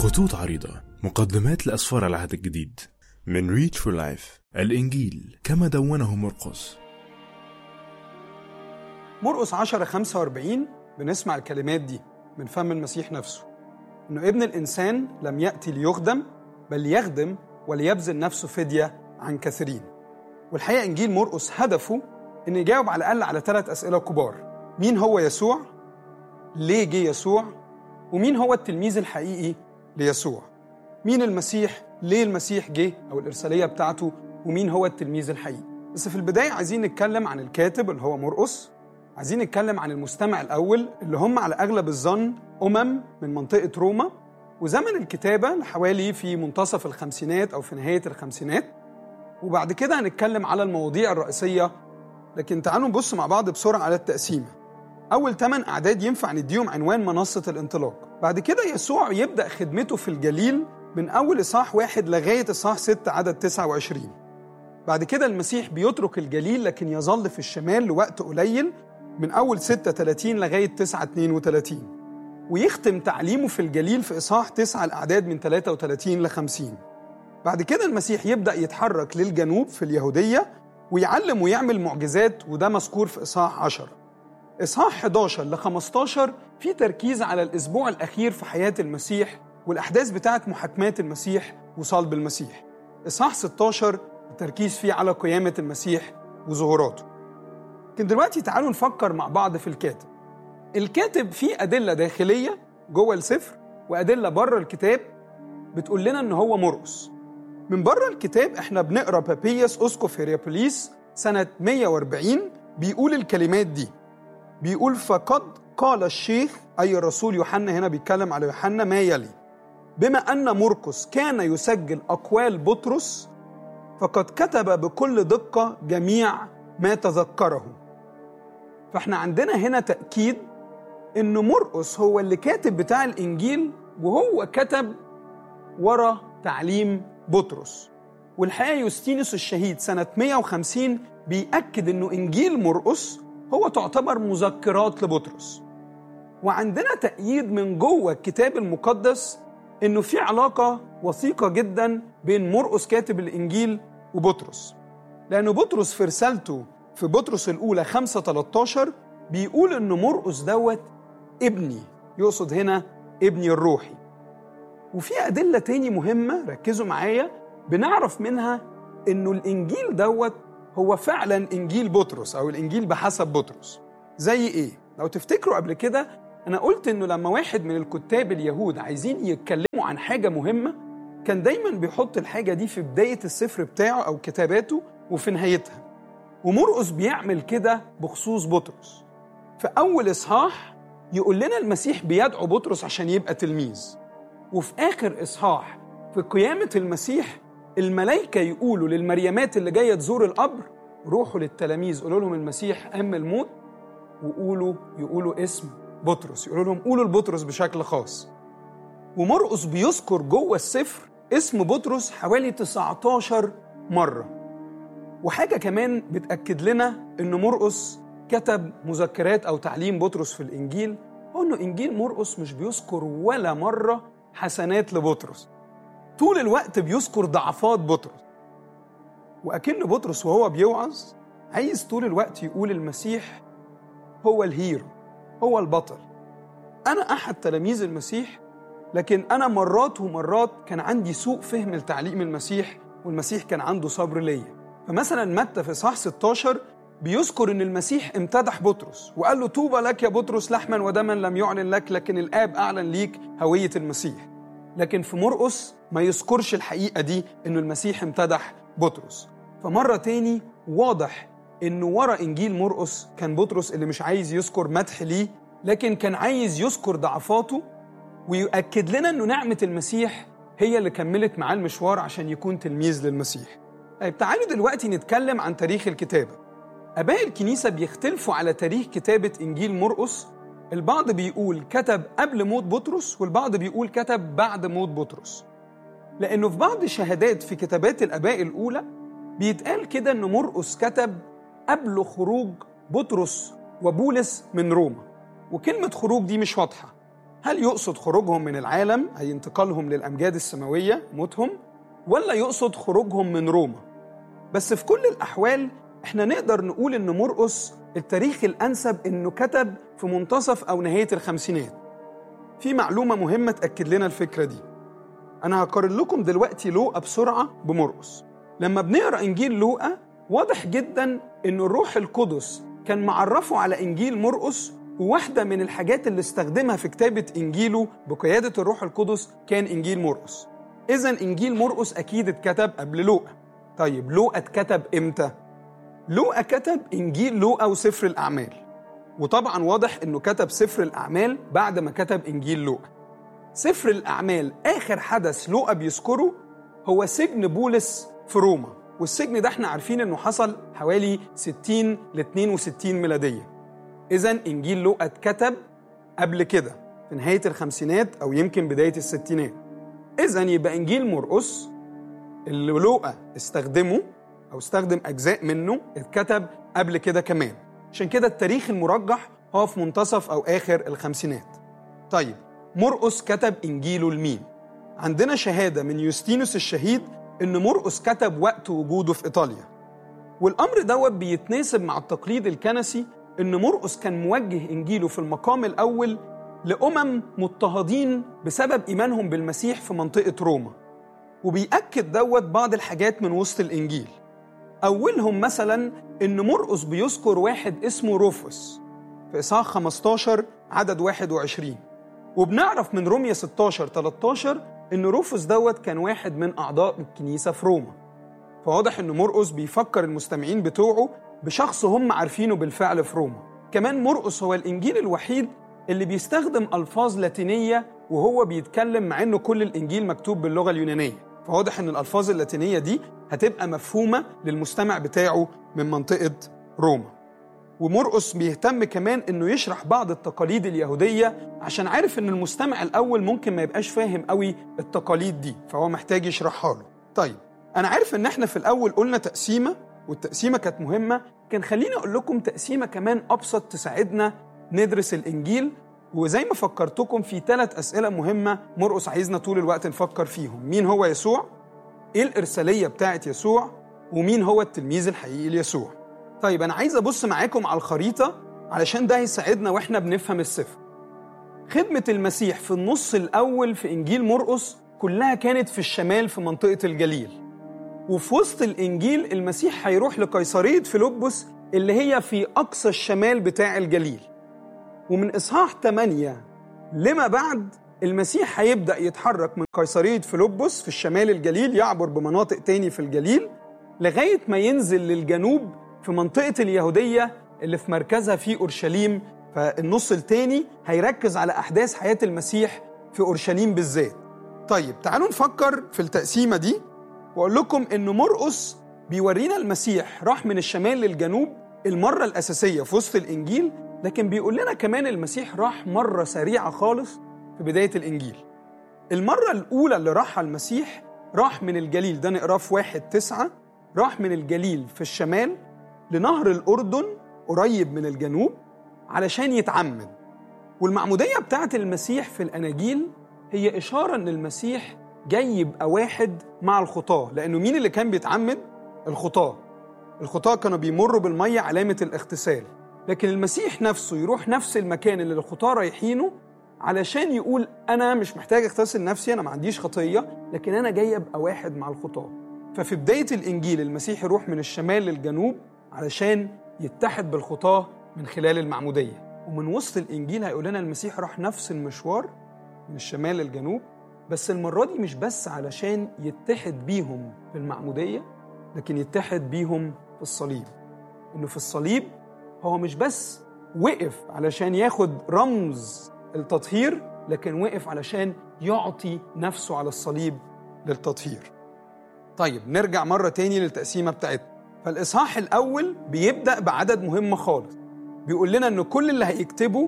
خطوط عريضة، مقدمات لأسفار العهد الجديد من Reach for Life. الإنجيل كما دونه مرقس. مرقس 10:45 بنسمع الكلمات دي من فم المسيح نفسه، إنه ابن الإنسان لم يأتي ليخدم بل يخدم وليبذل نفسه فدية عن كثيرين. والحقيقة إنجيل مرقس هدفه إنه يجاوب على الأقل على 3 أسئلة كبار: مين هو يسوع؟ ليه جه يسوع؟ ومين هو التلميذ الحقيقي ليسوع؟ مين المسيح؟ ليه المسيح جه أو الإرسالية بتاعته؟ ومين هو التلميذ الحقيقي؟ بس في البداية عايزين نتكلم عن الكاتب اللي هو مرقس، عايزين نتكلم عن المستمع الأول اللي هم على أغلب الظن من منطقة روما، وزمن الكتابة لحوالي في منتصف الخمسينات أو في نهاية الخمسينات. وبعد كده هنتكلم على المواضيع الرئيسية، لكن تعالوا نبص مع بعض بسرعة على التقسيمة. أول 8 أعداد ينفع نديهم عنوان منصة الانطلاق. بعد كده يسوع يبدأ خدمته في الجليل من أول إصحاح 1 لغاية إصحاح 6 عدد 29. بعد كده المسيح بيترك الجليل لكن يظل في الشمال لوقت قليل من أول 6:30 لغاية 9:32، ويختم تعليمه في الجليل في إصحاح 9 الأعداد من 33 ل50. بعد كده المسيح يبدأ يتحرك للجنوب في اليهودية ويعلم ويعمل معجزات، وده مذكور في إصحاح 10. إصحاح 11 ل15 في تركيز على الأسبوع الأخير في حياة المسيح والأحداث بتاعت محاكمات المسيح وصلب المسيح. إصحاح 16 التركيز فيه على قيامة المسيح وظهوراته. لكن دلوقتي تعالوا نفكر مع بعض في الكاتب. الكاتب فيه أدلة داخلية جوه السفر وأدلة بره الكتاب بتقول لنا إن هو مرقس. من بره الكتاب احنا بنقرأ بابيس أسقف هيريابوليس سنة 140 بيقول الكلمات دي، بيقول: فقد قال الشيخ أي الرسول يوحنا، هنا بيتكلم على يوحنا، ما يلي: بما أن مرقس كان يسجل أقوال بطرس فقد كتب بكل دقة جميع ما تذكره. فاحنا عندنا هنا تأكيد إن مرقس هو اللي كاتب بتاع الإنجيل، وهو كتب ورا تعليم بطرس. والحقيقة يوستينوس الشهيد سنة 150 بيأكد إنه إنجيل مرقس هو تعتبر مذكرات لبطرس. وعندنا تأييد من جوه الكتاب المقدس إنه في علاقة وثيقة جدا بين مرقس كاتب الإنجيل وبطرس، لأنه بطرس في رسالته في بطرس الأولى 5:13 بيقول إنه مرقس دوت ابني، يقصد هنا ابني الروحي. وفي أدلة تاني مهمة ركزوا معايا بنعرف منها إنه الإنجيل دوت هو فعلا إنجيل بطرس أو الإنجيل بحسب بطرس. زي إيه؟ لو تفتكروا قبل كده أنا قلت إنه لما واحد من الكتاب اليهود عايزين يتكلموا عن حاجة مهمة كان دايما بيحط الحاجة دي في بداية السفر بتاعه أو كتاباته وفي نهايتها. ومرقس بيعمل كده بخصوص بطرس. في أول إصحاح يقول لنا المسيح بيدعو بطرس عشان يبقى تلميذ، وفي آخر إصحاح في قيامة المسيح الملائكة يقولوا للمريمات اللي جاية تزور القبر: روحوا للتلاميذ قولوا لهم المسيح قام الموت، يقولوا اسم بطرس، يقولوا لهم قولوا لبطرس بشكل خاص. ومرقس بيذكر جوه السفر اسم بطرس حوالي 19 مرة. وحاجة كمان بتأكد لنا إنه مرقس كتب مذكرات أو تعليم بطرس في الإنجيل، هو إنه إنجيل مرقس مش بيذكر ولا مرة حسنات لبطرس، طول الوقت بيذكر ضعفات بطرس. وأكن بطرس وهو بيوعظ عايز طول الوقت يقول المسيح هو الهيرو، هو البطل. أنا أحد تلاميذ المسيح، لكن أنا مرات ومرات كان عندي سوء فهم لتعليم المسيح، والمسيح كان عنده صبر ليا. فمثلا متى في صح 16 بيذكر إن المسيح امتدح بطرس وقال له: طوبى لك يا بطرس، لحما ودما لم يعلن لك، لكن الآب أعلن ليك هوية المسيح. لكن في مرقس ما يذكرش الحقيقة دي، إنه المسيح امتدح بطرس. فمرة تاني واضح إنه ورا إنجيل مرقس كان بطرس اللي مش عايز يذكر مدح ليه، لكن كان عايز يذكر ضعفاته ويؤكد لنا إنه نعمة المسيح هي اللي كملت معاه المشوار عشان يكون تلميذ للمسيح. طيب تعالوا دلوقتي نتكلم عن تاريخ الكتابة. آباء الكنيسة بيختلفوا على تاريخ كتابة إنجيل مرقس. البعض بيقول كتب قبل موت بطرس، والبعض بيقول كتب بعد موت بطرس، لأنه في بعض الشهادات في كتابات الآباء الأولى بيتقال كده إنه مرقس كتب قبل خروج بطرس وبولس من روما. وكلمة خروج دي مش واضحة، هل يقصد خروجهم من العالم أي انتقالهم للأمجاد السماوية موتهم، ولا يقصد خروجهم من روما؟ بس في كل الأحوال احنا نقدر نقول إن مرقس التاريخ الأنسب إنه كتب في منتصف أو نهاية الخمسينات. في معلومة مهمة تأكد لنا الفكرة دي. أنا هقارن لكم دلوقتي لوقا بسرعة بمرقس. لما بنقرأ إنجيل لوقا واضح جدا إن الروح القدس كان معرفه على إنجيل مرقس، وواحدة من الحاجات اللي استخدمها في كتابة إنجيله بقيادة الروح القدس كان إنجيل مرقس. إذن إنجيل مرقس أكيد اتكتب قبل لوقا. طيب لوقا اتكتب إمتى؟ لوقا كتب إنجيل لوقا وسفر الأعمال، وطبعا واضح إنه كتب سفر الأعمال بعد ما كتب إنجيل لوقا. سفر الأعمال آخر حدث لوقا بيذكره هو سجن بولس في روما، والسجن ده احنا عارفين إنه حصل حوالي 60 ل 62 ميلادية. إذن إنجيل لوقا اتكتب قبل كده في نهاية الخمسينات أو يمكن بداية الستينات. إذن يبقى إنجيل مرقس اللي لوقا استخدمه أو استخدم أجزاء منه اتكتب قبل كده كمان. عشان كده التاريخ المرجح هو في منتصف أو آخر الخمسينات. طيب مرقس كتب إنجيله لمين؟ عندنا شهادة من يوستينوس الشهيد إن مرقس كتب وقت وجوده في إيطاليا، والأمر دوت بيتناسب مع التقليد الكنسي إن مرقس كان موجه إنجيله في المقام الأول لأمم مضطهدين بسبب إيمانهم بالمسيح في منطقة روما، وبيأكد دوت بعض الحاجات من وسط الإنجيل. أولهم مثلا إن مرقس بيذكر واحد اسمه روفوس في إصحاح 15 عدد 21، وبنعرف من رومية 16-13 إن روفوس دوت كان واحد من أعضاء الكنيسة في روما. فواضح إن مرقس بيفكر المستمعين بتوعه بشخص هم عارفينه بالفعل في روما. كمان مرقس هو الإنجيل الوحيد اللي بيستخدم ألفاظ لاتينية وهو بيتكلم، مع إنه كل الإنجيل مكتوب باللغة اليونانية. فواضح إن الألفاظ اللاتينية دي هتبقى مفهومة للمستمع بتاعه من منطقة روما. ومرقس بيهتم كمان إنه يشرح بعض التقاليد اليهودية، عشان عارف إن المستمع الأول ممكن ما يبقاش فاهم قوي التقاليد دي، فهو محتاج يشرحها له. طيب أنا عارف إن إحنا في الأول قلنا تقسيمة، والتقسيمة كانت مهمة. كان خليني أقول لكم تقسيمة كمان أبسط تساعدنا ندرس الإنجيل. وزي ما فكرتكم في 3 أسئلة مهمة مرقس عايزنا طول الوقت نفكر فيهم: مين هو يسوع؟ إيه الإرسالية بتاعت يسوع؟ ومين هو التلميذ الحقيقي ليسوع؟ طيب أنا عايز أبص معاكم على الخريطة علشان ده هيساعدنا وإحنا بنفهم السفر. خدمة المسيح في النص الأول في إنجيل مرقس كلها كانت في الشمال في منطقة الجليل، وفي وسط الإنجيل المسيح هيروح لقيصرية فيلبس اللي هي في أقصى الشمال بتاع الجليل. ومن إصحاح 8 لما بعد المسيح هيبدأ يتحرك من قيصرية فيلبس في الشمال الجليل، يعبر بمناطق تاني في الجليل لغاية ما ينزل للجنوب في منطقة اليهودية اللي في مركزها في أورشليم. فالنص التاني هيركز على أحداث حياة المسيح في أورشليم بالذات. طيب تعالوا نفكر في التقسيمة دي وأقول لكم إن مرقس بيورينا المسيح راح من الشمال للجنوب المرة الأساسية في وسط الإنجيل، لكن بيقول لنا كمان المسيح راح مرة سريعة خالص في بداية الإنجيل. المرة الأولى اللي راحها المسيح راح من الجليل، ده نقراه في 1:9، راح من الجليل في الشمال لنهر الأردن قريب من الجنوب علشان يتعمد. والمعمودية بتاعت المسيح في الأناجيل هي إشارة إن المسيح جاي يبقى واحد مع الخطاة، لأنه مين اللي كان بيتعمد؟ الخطاة. الخطاة كانوا بيمروا بالمية علامة الاغتسال، لكن المسيح نفسه يروح نفس المكان اللي الخطاة رايحينه علشان يقول أنا مش محتاج اغتسل نفسي، أنا ما عنديش خطية، لكن أنا جاي أبقى واحد مع الخطاة. ففي بداية الإنجيل المسيح يروح من الشمال للجنوب علشان يتحد بالخطاة من خلال المعمودية. ومن وسط الإنجيل هيقول لنا المسيح راح نفس المشوار من الشمال للجنوب، بس المرة دي مش بس علشان يتحد بيهم في المعمودية، لكن يتحد بيهم في الصليب. إنه في الصليب هو مش بس وقف علشان ياخد رمز التطهير، لكن وقف علشان يعطي نفسه على الصليب للتطهير. طيب نرجع مرة تاني للتقسيمة بتاعتنا. فالإصحاح الأول بيبدأ بعدد مهم خالص، بيقول لنا إن كل اللي هيكتبه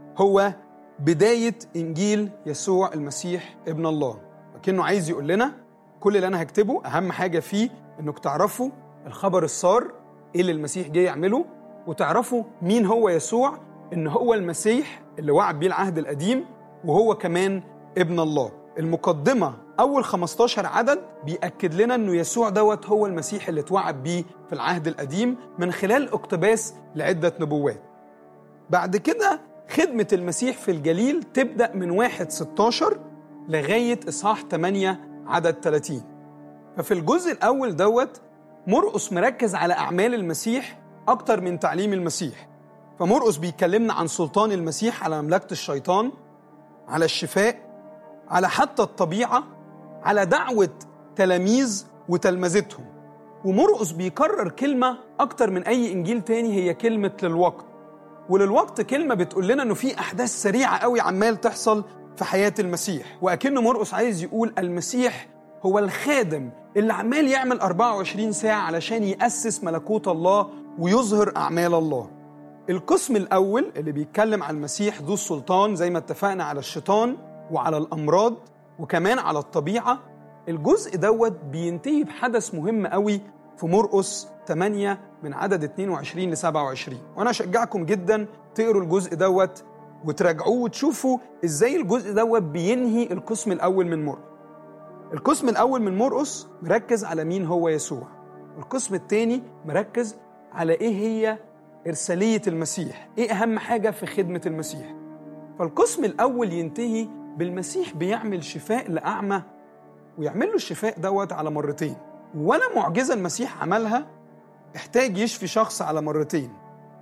هو بداية إنجيل يسوع المسيح ابن الله. لكنه عايز يقول لنا كل اللي أنا هكتبه أهم حاجة فيه إنك تعرفوا الخبر السار، إيه اللي المسيح جاي يعمله، وتعرفوا مين هو يسوع، إن هو المسيح اللي وعد بيه العهد القديم، وهو كمان ابن الله. المقدمة أول 15 عدد بيأكد لنا أنه يسوع دوت هو المسيح اللي اتوعد بيه في العهد القديم من خلال اقتباس لعدة نبوات. بعد كده خدمة المسيح في الجليل تبدأ من 1:16 لغاية إصحاح 8 عدد 30. ففي الجزء الأول دوت مرقس مركز على أعمال المسيح أكتر من تعليم المسيح. فمرقس بيكلمنا عن سلطان المسيح على مملكة الشيطان، على الشفاء، على حتى الطبيعة، على دعوة تلاميذ وتلمذتهم. ومرقس بيكرر كلمة أكتر من أي إنجيل تاني، هي كلمة للوقت. وللوقت كلمة بتقول لنا أنه في أحداث سريعة قوي عمال تحصل في حياة المسيح، وأكن مرقس عايز يقول المسيح هو الخادم اللي عمال يعمل 24 ساعة علشان يأسس ملكوت الله ويظهر أعمال الله. القسم الأول اللي بيتكلم عن المسيح ذو السلطان زي ما اتفقنا على الشيطان وعلى الأمراض وكمان على الطبيعة، الجزء دوت بينتهي بحدث مهم قوي في مرقس 8 من عدد 22 ل 27. وأنا أشجعكم جدا تقروا الجزء دوت وتراجعوه وتشوفوا إزاي الجزء دوت بينهي القسم الأول من مرقس. القسم الأول من مرقس مركز على مين هو يسوع، والقسم الثاني مركز على إيه هي إرسالية المسيح، إيه أهم حاجة في خدمة المسيح. فالقسم الأول ينتهي بالمسيح بيعمل شفاء لأعمى، ويعمل له الشفاء دوت على مرتين. ولا معجزة المسيح عملها احتاج يشفي شخص على مرتين.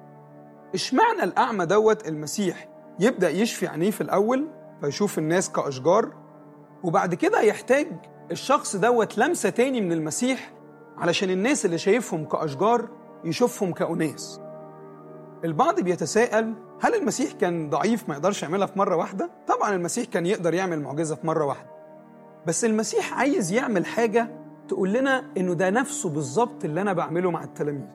اشمعنى الأعمى دوت المسيح يبدأ يشفي عينيه في الأول فيشوف الناس كأشجار، وبعد كده يحتاج الشخص دوت لمسة تاني من المسيح علشان الناس اللي شايفهم كأشجار يشوفهم كأناس؟ البعض بيتساءل هل المسيح كان ضعيف ما يقدرش يعملها في مرة واحدة؟ طبعا المسيح كان يقدر يعمل معجزة في مرة واحدة، بس المسيح عايز يعمل حاجة تقول لنا إنه ده نفسه بالظبط اللي أنا بعمله مع التلاميذ.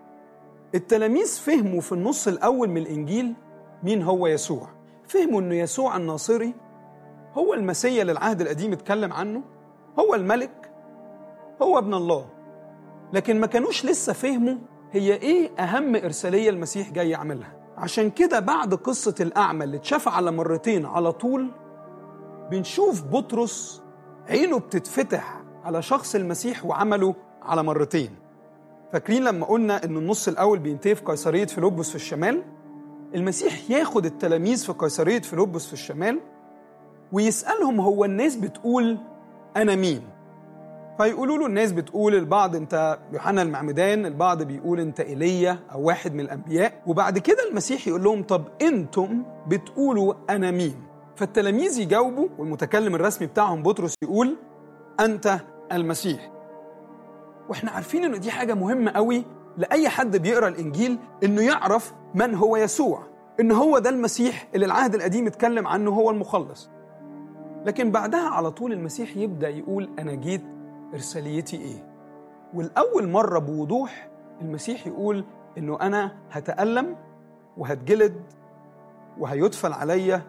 التلاميذ فهموا في النص الأول من الإنجيل مين هو يسوع، فهموا إنه يسوع الناصري هو المسيا اللي العهد القديم اتكلم عنه، هو الملك، هو ابن الله. لكن ما كانوش لسه فهموا هي إيه أهم إرسالية المسيح جاي يعملها. عشان كده بعد قصة الأعمى اللي اتشفى على مرتين على طول بنشوف بطرس عينه بتتفتح على شخص المسيح وعمله على مرتين. فاكرين لما قلنا إن النص الأول بينتهي في قيصرية فيلبس في الشمال؟ المسيح ياخد التلاميذ في قيصرية فيلبس في الشمال ويسألهم هو الناس بتقول أنا مين؟ فيقولوا له الناس بتقول البعض أنت يوحنا المعمدان، البعض بيقول أنت إيليا أو واحد من الأنبياء. وبعد كده المسيح يقول لهم طب أنتم بتقولوا أنا مين؟ فالتلاميذ يجاوبوا والمتكلم الرسمي بتاعهم بطرس يقول أنت المسيح. وإحنا عارفين إنه دي حاجة مهمة قوي لأي حد بيقرأ الإنجيل، إنه يعرف من هو يسوع، إنه هو ده المسيح اللي العهد القديم اتكلم عنه هو المخلص. لكن بعدها على طول المسيح يبدأ يقول أنا جيت إرساليتي إيه؟ والأول مرة بوضوح المسيح يقول إنه أنا هتألم وهتجلد وهيدفن عليا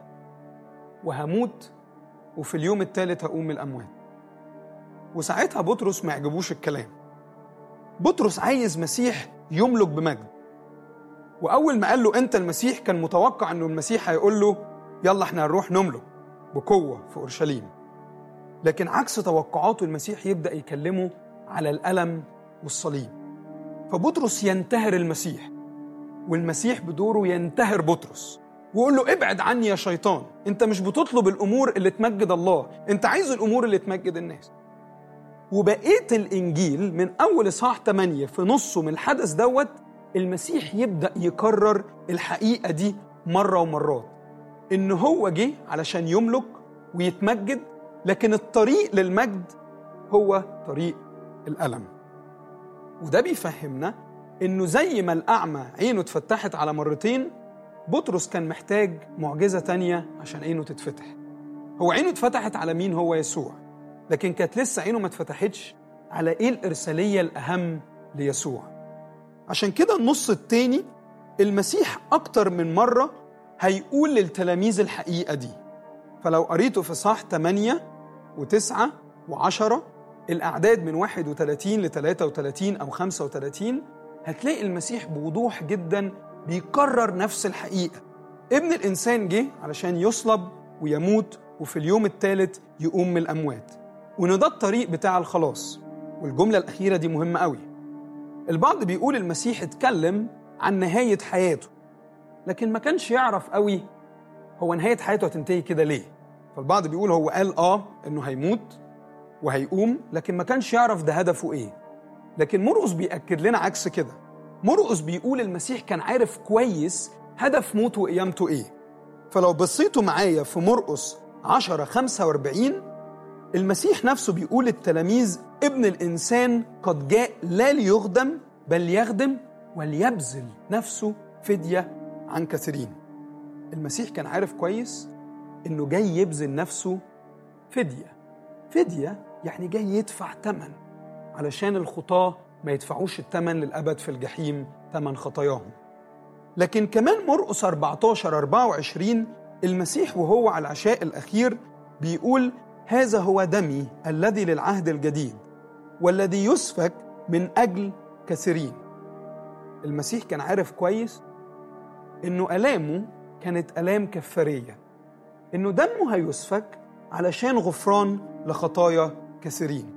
وهموت وفي اليوم الثالث هقوم من الأموات. وساعتها بطرس ما يعجبوش الكلام. بطرس عايز مسيح يملك بمجد، وأول ما قال له أنت المسيح كان متوقع أنه المسيح هيقول له يلا احنا هنروح نملك بقوة في أورشليم. لكن عكس توقعاته المسيح يبدأ يكلمه على الألم والصليب. فبطرس ينتهر المسيح، والمسيح بدوره ينتهر بطرس ويقول له ابعد عني يا شيطان، انت مش بتطلب الأمور اللي تمجد الله، انت عايز الأمور اللي تمجد الناس. وبقية الإنجيل من أول إصحاح 8 في نصه من الحدث دوت المسيح يبدأ يكرر الحقيقة دي مرة ومرات، إنه هو جه علشان يملك ويتمجد، لكن الطريق للمجد هو طريق الألم. وده بيفهمنا إنه زي ما الأعمى عينه اتفتحت على مرتين، بطرس كان محتاج معجزة تانية عشان عينه تتفتح. هو عينه اتفتحت على مين هو يسوع، لكن كانت لسه عينه ما اتفتحتش على إيه الإرسالية الأهم ليسوع. عشان كده النص التاني المسيح أكتر من مرة هيقول للتلاميذ الحقيقة دي. فلو قريته في صح 8 و9 و10 الأعداد من 31 ل 33 أو 35 هتلاقي المسيح بوضوح جدا بيكرر نفس الحقيقة. ابن الإنسان جه علشان يصلب ويموت وفي اليوم الثالث يقوم من الأموات، وإن ده الطريق بتاع الخلاص. والجملة الأخيرة دي مهمة قوي. البعض بيقول المسيح اتكلم عن نهاية حياته، لكن ما كانش يعرف قوي هو نهاية حياته هتنتهي كده ليه. فالبعض بيقول هو قال إنه هيموت وهيقوم، لكن ما كانش يعرف ده هدفه إيه. لكن مرقس بيأكد لنا عكس كده. مرقس بيقول المسيح كان عارف كويس هدف موته وقيامته إيه. فلو بصيتوا معايا في مرقس 10:45 المسيح نفسه بيقول للتلاميذ ابن الإنسان قد جاء لا ليخدم بل يخدم وليبذل نفسه فدية عن كثيرين. المسيح كان عارف كويس إنه جاي يبذل نفسه فدية يعني جاي يدفع تمن علشان الخطاة ما يدفعوش التمن للأبد في الجحيم، تمن خطاياهم. لكن كمان مرقس 14:24 المسيح وهو على العشاء الأخير بيقول هذا هو دمي الذي للعهد الجديد والذي يسفك من أجل كثيرين. المسيح كان عارف كويس إنه آلامه كانت آلام كفارية، إنه دمه هيسفك علشان غفران لخطايا كثيرين.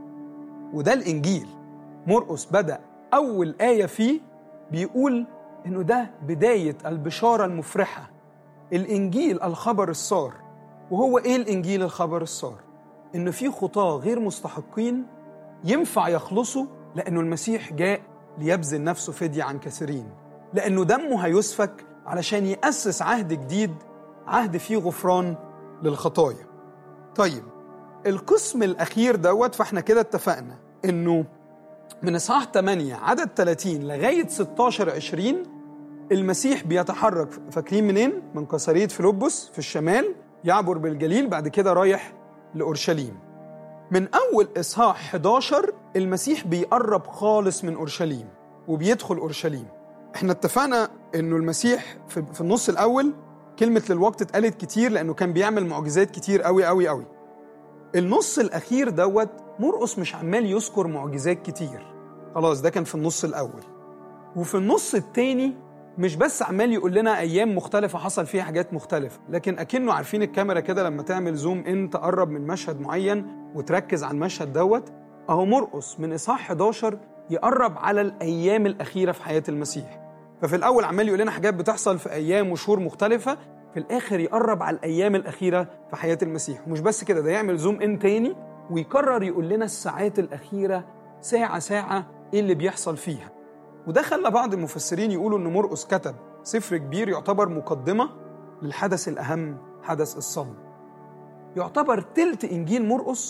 وده الإنجيل. مرقس بدأ أول آية فيه بيقول إنه ده بداية البشارة المفرحة، الإنجيل الخبر السار. وهو إيه الإنجيل الخبر السار؟ إنه في خطاة غير مستحقين ينفع يخلصوا لأنه المسيح جاء ليبذل نفسه فدية عن كثيرين، لأنه دمه هيسفك علشان يأسس عهد جديد، عهد فيه غفران للخطايا. طيب القسم الأخير فاحنا كده اتفقنا إنه من إصحاح 8 عدد 30 لغاية 16-20 المسيح بيتحرك، فاكرين منين؟ من قيصرية فيلبس في الشمال، يعبر بالجليل، بعد كده رايح لأورشليم. من أول إصحاح 11 المسيح بيقرب خالص من أورشليم وبيدخل أورشليم. احنا اتفقنا إنه المسيح في النص الأول كلمة للوقت اتقالت كتير لأنه كان بيعمل معجزات كتير قوي قوي قوي. النص الأخير مرقس مش عمال يذكر معجزات كتير، خلاص ده كان في النص الأول. وفي النص التاني مش بس عمال يقول لنا أيام مختلفة حصل فيها حاجات مختلفة، لكن أكنه عارفين الكاميرا كده لما تعمل زوم إن تقرب من مشهد معين وتركز على المشهد أهو مرقس من إصحاح 11 يقرب على الأيام الأخيرة في حياة المسيح. ففي الأول عمال يقول لنا حاجات بتحصل في أيام وشهور مختلفة، في الآخر يقرب على الأيام الأخيرة في حياة المسيح. ومش بس كده، ده يعمل زوم إن تاني ويكرر يقول لنا الساعات الأخيرة ساعة ساعة إيه اللي بيحصل فيها. وده خلى بعض المفسرين يقولوا إن مرقس كتب سفر كبير يعتبر مقدمة للحدث الأهم، حدث الصلب. يعتبر تلت إنجيل مرقس